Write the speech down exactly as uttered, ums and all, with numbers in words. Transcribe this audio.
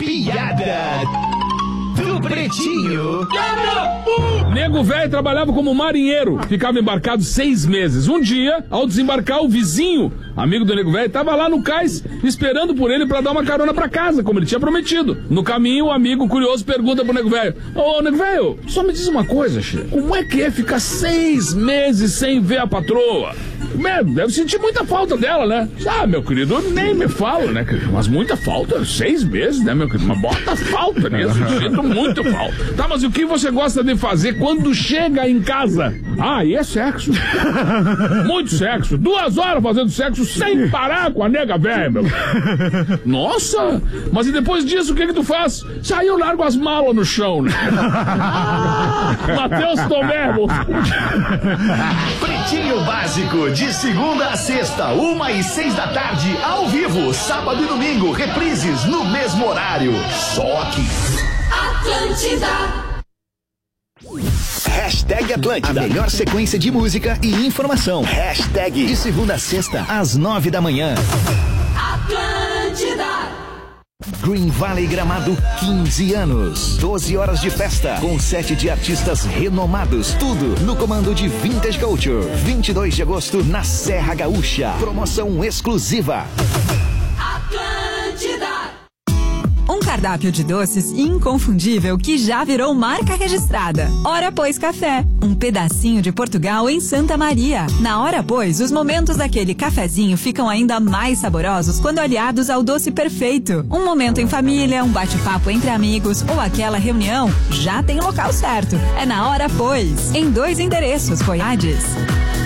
piada do Pretinho. Nego velho trabalhava como marinheiro, ficava embarcado seis meses. Um dia, ao desembarcar, o vizinho, amigo do nego velho, tava lá no cais, esperando por ele pra dar uma carona pra casa, como ele tinha prometido. No caminho, o amigo curioso pergunta pro nego velho: Ô, nego velho, só me diz uma coisa, che, como é que é ficar seis meses sem ver a patroa? Deve sentir muita falta dela, né? Ah, meu querido, nem me fala, né, querido? Mas muita falta, seis meses, né, meu querido? Mas bota falta, né? Eu sinto muito falta. Tá, mas e o que você gosta de fazer quando chega em casa? Ah, e é sexo. Muito sexo. Duas horas fazendo sexo sem parar com a nega velha, meu. Nossa! Mas e depois disso, o que que tu faz? Sai, eu largo as malas no chão, né? Matheus Tomé, Pretinho Básico, de segunda a sexta, uma e seis da tarde, ao vivo, sábado e domingo, reprises no mesmo horário. Só aqui. Atlântida. Hashtag Atlântida. A melhor sequência de música e informação. Hashtag de segunda a sexta, às nove da manhã. Atlântida. Green Valley Gramado, quinze anos. doze horas de festa, com sete de artistas renomados. Tudo no comando de Vintage Culture. vinte e dois de agosto, na Serra Gaúcha. Promoção exclusiva. Atlântida. Um cardápio de doces inconfundível que já virou marca registrada. Hora Pois Café. Um pedacinho de Portugal em Santa Maria. Na Hora Pois, os momentos daquele cafezinho ficam ainda mais saborosos quando aliados ao doce perfeito. Um momento em família, um bate-papo entre amigos ou aquela reunião, já tem o local certo. É na Hora Pois. Em dois endereços, Poiades.